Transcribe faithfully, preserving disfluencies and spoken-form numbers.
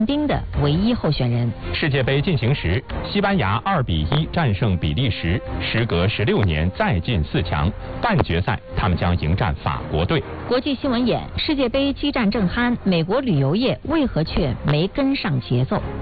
丁的唯一候选人。 世界杯进行时，西班牙二比一战胜比利时，时隔十六年再进四强。半决赛，他们将迎战法国队。 国际新闻眼：世界杯激战正酣，美国旅游业为何却没跟上节奏？